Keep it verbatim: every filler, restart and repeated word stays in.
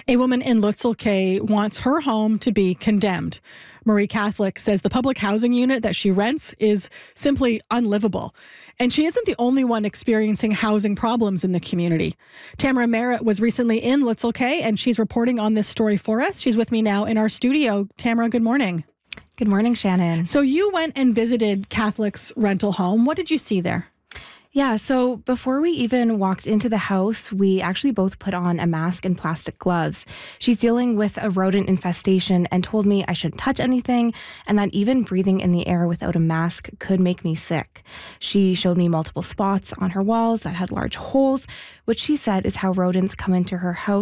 A woman in Lutzel Kay wants her home to be condemned. Marie Catholic says the public housing unit that she rents is simply unlivable. And she isn't the only one experiencing housing problems in the community. Tamara Merritt was recently in Lutzel Kay, and she's reporting on this story for us. She's with me now in our studio. Tamara, good morning. Good morning, Shannon. So you went and visited Catholic's rental home. What did you see there? Yeah, so before we even walked into the house, we actually both put on a mask and plastic gloves. She's dealing with a rodent infestation and told me I shouldn't touch anything and that even breathing in the air without a mask could make me sick. She showed me multiple spots on her walls that had large holes, which she said is how rodents come into her house